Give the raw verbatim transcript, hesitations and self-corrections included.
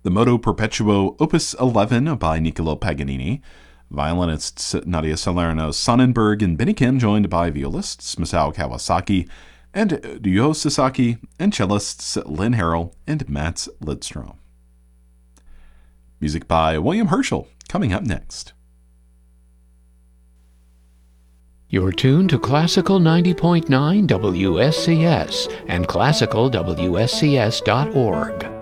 the Moto Perpetuo Opus eleven by Niccolò Paganini, violinists Nadia Salerno Sonnenberg and Beniken, joined by violists Masao Kawasaki and Ryo Sasaki, and cellists Lynn Harrell and Mats Lidstrom. Music by William Herschel, coming up next. You're tuned to Classical ninety point nine W S C S and classical W S C S dot org.